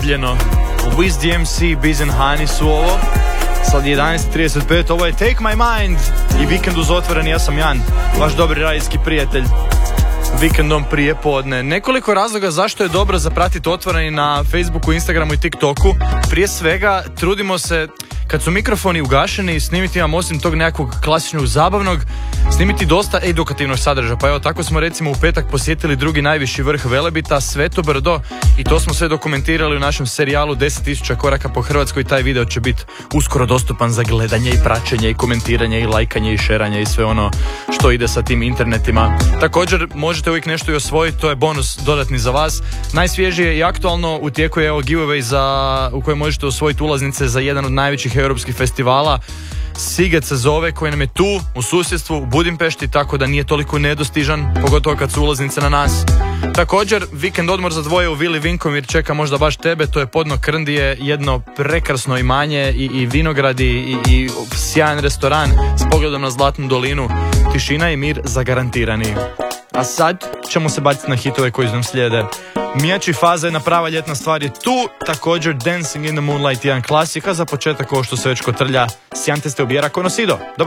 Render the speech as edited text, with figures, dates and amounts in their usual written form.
najavljeno. Wiz DMC, Biz and Hani su ovo. Sad 11.35, ovo je Take My Mind i vikend uz otvoreni, ja sam Jan, vaš dobri radijski prijatelj. Vikendom prije podne. Nekoliko razloga zašto je dobro zapratiti otvoreni na Facebooku, Instagramu i TikToku. Prije svega, trudimo se, kad su mikrofoni ugašeni, snimiti vam osim tog nekakvog klasičnog zabavnog, snimiti dosta edukativnog sadržaja. Pa evo, tako smo recimo u petak posjetili drugi najviši vrh Velebita, Sveto brdo, i to smo sve dokumentirali u našem serijalu 10.000 koraka po Hrvatskoj i taj video će biti uskoro dostupan za gledanje i praćenje i komentiranje i lajkanje i šeranje i sve ono što ide sa tim internetima. Također možete uvijek nešto i osvojiti, to je bonus dodatni za vas. Najsvježije i aktualno u tijeku je giveaway u kojem možete osvojiti ulaznice za jedan od najvećih europskih festivala. Siget se zove, koji nam je tu u susjedstvu u Budimpešti, tako da nije toliko nedostižan, pogotovo kad su ulaznice na nas. Također, vikend odmor za dvoje u Vili Vinkomir čeka možda baš tebe, to je podno Krndije, jedno prekrasno imanje i vinogradi i sjajan restoran s pogledom na Zlatnu dolinu. Tišina i mir zagarantirani. A sad ćemo se baciti na hitove koji nam slijede. Mijači faza, jedna prava ljetna stvar je tu. Također Dancing in the Moonlight, jedan klasika. Za početak, ovo što se već kotrlja, Siante ste ubjera conocido.